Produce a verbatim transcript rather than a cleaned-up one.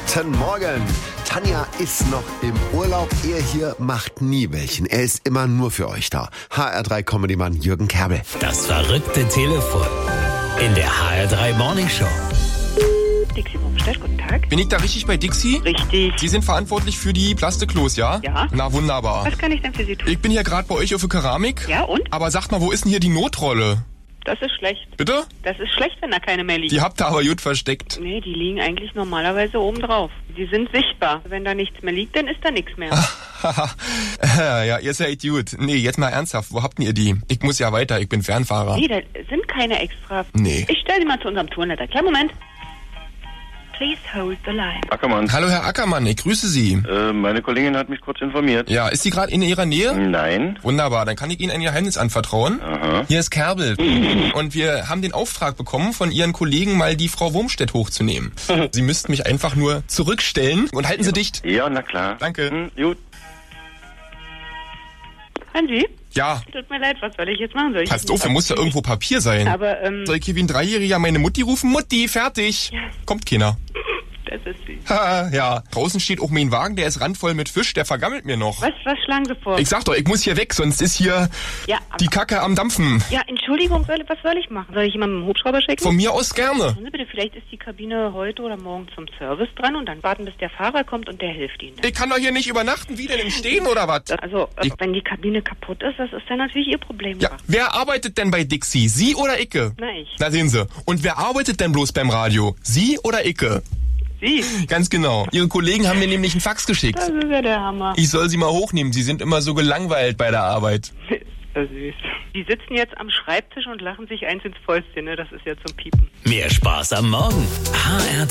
Guten Morgen. Tanja ist noch im Urlaub. Er hier macht nie welchen. Er ist immer nur für euch da. H R drei Comedy-Mann Jürgen Kerbel. Das verrückte Telefon in der H R drei Morning Show. Dixie Bumstedt, guten Tag. Bin ich da richtig bei Dixie? Richtig. Sie sind verantwortlich für die Plastiklos, ja? Ja. Na, wunderbar. Was kann ich denn für Sie tun? Ich bin hier gerade bei euch auf der Keramik. Ja, und? Aber sagt mal, wo ist denn hier die Notrolle? Das ist schlecht. Bitte? Das ist schlecht, wenn da keine mehr liegen. Die habt ihr aber gut versteckt. Nee, die liegen eigentlich normalerweise oben drauf. Die sind sichtbar. Wenn da nichts mehr liegt, dann ist da nichts mehr. Haha. Ja, ihr seid gut. Nee, jetzt mal ernsthaft. Wo habt ihr die? Ich muss ja weiter. Ich bin Fernfahrer. Nee, da sind keine extra. Nee. Ich stelle Sie mal zu unserem Turnleiter. Kleinen Moment. Please hold the line. Ackermann. Hallo, Herr Ackermann. Ich grüße Sie. Äh, meine Kollegin hat mich kurz informiert. Ja, ist sie gerade in Ihrer Nähe? Nein. Wunderbar, dann kann ich Ihnen ein Geheimnis anvertrauen. Aha. Hier ist Kerbel. Und wir haben den Auftrag bekommen, von Ihren Kollegen mal die Frau Wurmstedt hochzunehmen. Sie müssten mich einfach nur zurückstellen und halten Sie dicht. Ja, na klar. Danke. Hm, gut. Hören Sie? Ja, Tut mir leid, was soll ich jetzt machen? Soll ich passt auf, da muss ja irgendwo Papier sein. Aber, ähm, Soll ich hier wie ein Dreijähriger meine Mutti rufen? Mutti, fertig. Ja. Kommt keiner. das ist Sie. Haha, ja. Draußen steht auch mein Wagen, der ist randvoll mit Fisch, der vergammelt mir noch. Was, was schlagen Sie vor? Ich sag doch, ich muss hier weg, sonst ist hier ja, aber, die Kacke am Dampfen. ja, Entschuldigung, soll, was soll ich machen? Soll ich jemanden mit dem Hubschrauber schicken? Von mir aus gerne. Hören Sie bitte, vielleicht ist die Kabine heute oder morgen zum Service dran und dann warten, bis der Fahrer kommt und der hilft Ihnen. Ich kann doch hier nicht übernachten, wie denn im Stehen oder was? Also, äh, Ich- wenn die Kabine kaputt ist, das ist dann natürlich Ihr Problem. Ja, wer arbeitet denn bei Dixie? Sie oder Icke? Na, ich. Na sehen Sie. Und wer arbeitet denn bloß beim Radio? Sie oder Icke? Sie. Ganz genau. Ihre Kollegen haben mir nämlich einen Fax geschickt. Das ist ja der Hammer. Ich soll sie mal hochnehmen. Sie sind immer so gelangweilt bei der Arbeit. Ist ja süß. Die sitzen jetzt am Schreibtisch und lachen sich eins ins Fäustchen, ne? Das ist ja zum Piepen. Mehr Spaß am Morgen. H R